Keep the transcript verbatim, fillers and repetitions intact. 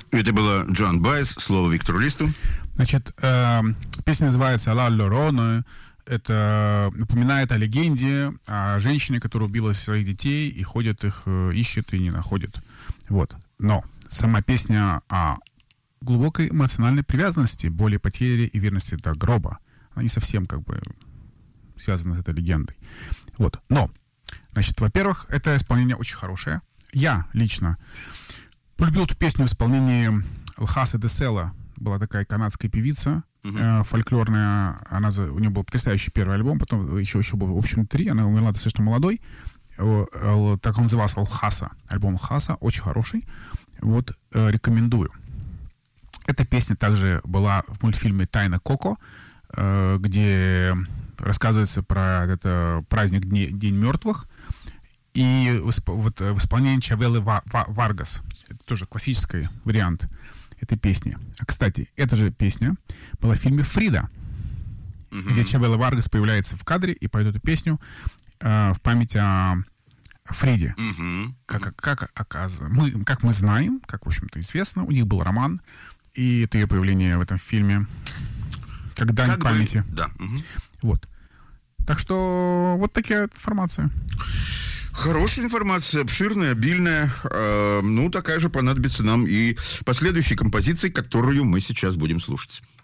Это была Джоан Байес, слово Виктору Листу. Значит, э, песня называется «Ла Лороне». Это напоминает о легенде, о женщине, которая убила своих детей и ходит их, ищет и не находит. Вот. Но сама песня о глубокой эмоциональной привязанности, боли потери и верности до гроба. Она не совсем как бы связана с этой легендой. Вот. Но, значит, во-первых, это исполнение очень хорошее. Я лично полюбил эту песню в исполнении Лхаса де Села. Была такая канадская певица, uh-huh. э, фольклорная. Она, у нее был потрясающий первый альбом, потом еще, еще был, в общем, три. Она умерла достаточно молодой. Э, э, так он назывался, Лхаса. Альбом Лхаса, очень хороший. Вот, э, рекомендую. Эта песня также была в мультфильме «Тайна Коко», э, где рассказывается про это праздник Дни, День мертвых. И вот в исполнении Чавелы Варгас. Это тоже классический вариант этой песни. А, кстати, эта же песня была в фильме «Фрида», uh-huh. где Чавелла Варгас появляется в кадре и поет эту песню э, в память о Фриде. Uh-huh. Как, как, оказывается, мы, как мы знаем, как, в общем-то, известно, у них был роман, и это ее появление в этом фильме как дань как памяти. Бы, да. Uh-huh. Вот. Так что вот такая информация. Хорошая информация, обширная, обильная. Э, ну, такая же понадобится нам и последующей композиции, которую мы сейчас будем слушать.